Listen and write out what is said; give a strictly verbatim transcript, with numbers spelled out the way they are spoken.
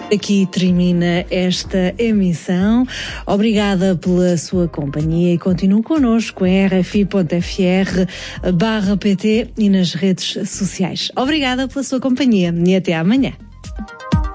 Aqui termina esta emissão. Obrigada pela sua companhia e continue connosco em r f i ponto f r barra p t e nas redes sociais. Obrigada pela sua companhia e até amanhã.